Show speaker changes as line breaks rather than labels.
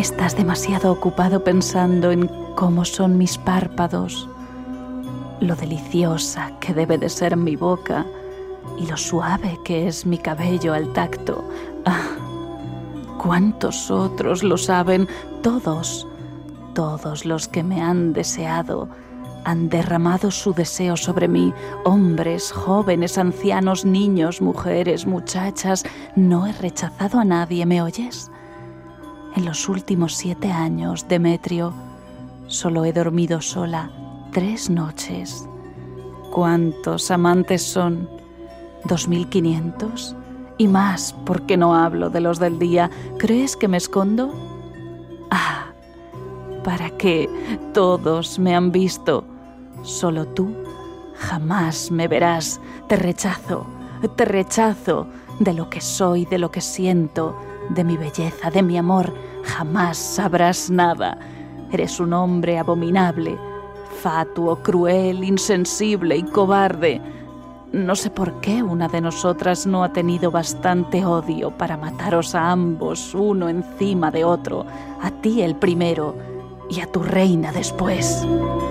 Estás demasiado ocupado pensando en cómo son mis párpados, lo deliciosa que debe de ser mi boca y lo suave que es mi cabello al tacto. ¡Ah! ¿Cuántos otros lo saben? Todos los que me han deseado han derramado su deseo sobre mí, hombres, jóvenes, ancianos, niños, mujeres, muchachas. No he rechazado a nadie, ¿me oyes? En los últimos 7 años, Demetrio, solo he dormido sola 3 noches. ¿Cuántos amantes son? ¿2.500? Y más, porque no hablo de los del día. ¿Crees que me escondo? ¡Ah! ¿Para qué? Todos me han visto. Solo tú jamás me verás. Te rechazo de lo que soy, de lo que siento, de mi belleza, de mi amor. Jamás sabrás nada. Eres un hombre abominable, fatuo, cruel, insensible y cobarde. No sé por qué una de nosotras no ha tenido bastante odio para mataros a ambos, uno encima de otro, a ti el primero y a tu reina después.